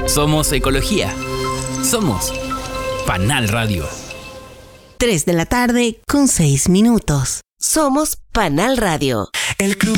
Somos ecología. Somos Panal Radio. 3 de la tarde con 6 minutos. Somos Panal Radio. El club